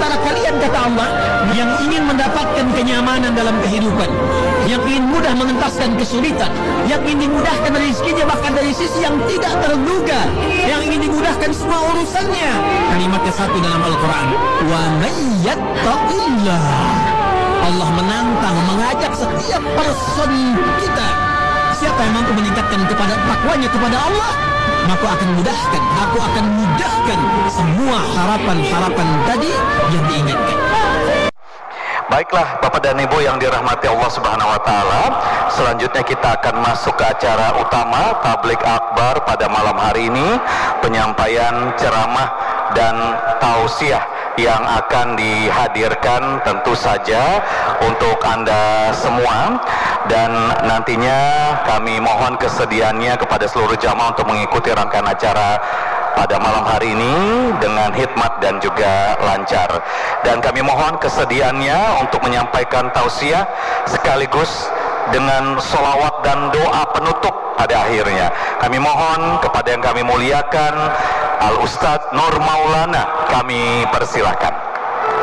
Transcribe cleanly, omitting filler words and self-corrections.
antara kalian, kata Allah, yang ingin mendapatkan kenyamanan dalam kehidupan, yang ingin mudah mengentaskan kesulitan, yang ingin dimudahkan rezekinya bahkan dari sisi yang tidak terduga, yang ingin dimudahkan semua urusannya. Kalimatnya satu dalam Al-Quran, wa may yattaqillah. Allah menantang, mengajak setiap person kita, siapa yang mampu meningkatkan kepada takwanya kepada Allah, maka aku akan mudahkan semua harapan-harapan tadi yang diinginkan. Baiklah Bapak dan Ibu yang dirahmati Allah Subhanahu wa taala, selanjutnya kita akan masuk ke acara utama Tabligh Akbar pada malam hari ini, penyampaian ceramah dan tausiah yang akan dihadirkan tentu saja untuk Anda semua, dan nantinya kami mohon kesediaannya kepada seluruh jamaah untuk mengikuti rangkaian acara pada malam hari ini dengan hikmat dan juga lancar. Dan kami mohon kesediaannya untuk menyampaikan tausiah sekaligus dengan sholawat dan doa penutup pada akhirnya. Kami mohon kepada yang kami muliakan Al Ustadz Nur Maulana, kami persilahkan.